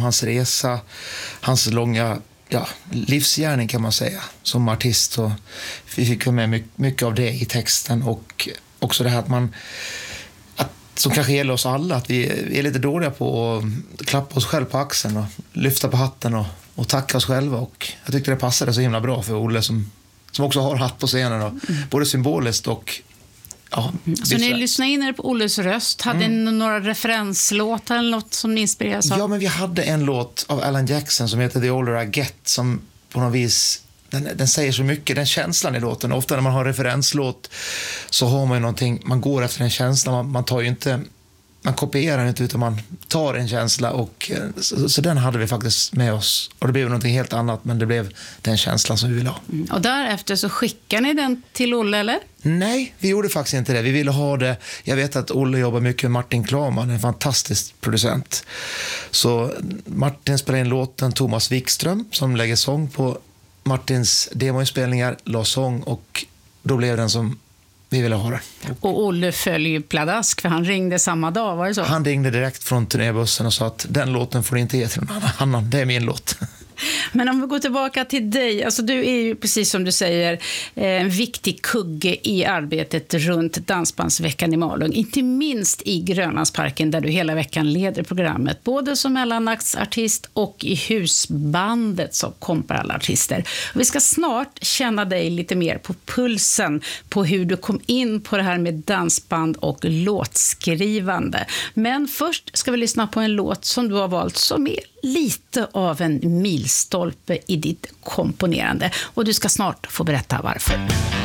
hans resa, hans långa livsgärning kan man säga som artist. Och vi fick med mycket av det i texten, och också det här som kanske gäller oss alla, att vi är lite dåliga på att klappa oss själv på axeln och lyfta på hatten och tacka oss själva, och jag tyckte det passade så himla bra för Olle som också har hatt på scenen, och både symboliskt och så ni lyssnade in er på Olles röst. Hade ni några referenslåtar eller något som ni inspireras av? Ja, men vi hade en låt av Alan Jackson som heter The Older I Get, som på något vis den säger så mycket, den känslan i låten. Ofta när man har referenslåt så har man ju någonting, man går efter en känsla, man tar ju inte, man kopierar inte, utan man tar en känsla, och så den hade vi faktiskt med oss, och det blev någonting helt annat, men det blev den känslan som vi ville ha. Och därefter så skickar ni den till Olle, eller? Nej, vi gjorde faktiskt inte det. Vi ville ha det. Jag vet att Olle jobbar mycket med Martin Klaman, en fantastisk producent. Så Martin spelar in låten, Thomas Wikström som lägger sång på Martins demoinspelningar, la sång, och då blev den som vi ville ha det. Och Olle följer ju pladask, för han ringde samma dag, var det så? Han ringde direkt från turnébussen och sa att den låten får du inte ge till någon annan, det är min låt. Men om vi går tillbaka till dig, alltså du är ju precis som du säger en viktig kugge i arbetet runt Dansbandsveckan i Malung, inte minst i Grönlandsparken där du hela veckan leder programmet, både som mellanaktsartist och i husbandet som kompar alla artister. Och vi ska snart känna dig lite mer på pulsen på hur du kom in på det här med dansband och låtskrivande. Men först ska vi lyssna på en låt som du har valt som är lite av en milstolpe i ditt komponerande. Och du ska snart få berätta varför.